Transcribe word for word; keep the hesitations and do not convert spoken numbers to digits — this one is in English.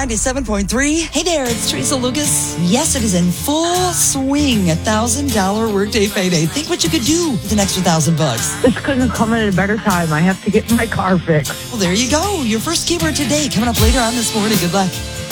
ninety-seven point three. Hey there, it's Teresa Lucas. Yes, it is in full swing. A thousand dollar workday payday. Think what you could do with an extra thousand bucks. This couldn't come at a better time. I have to get my car fixed. Well, there you go. Your first keyword today coming up later on this morning. Good luck.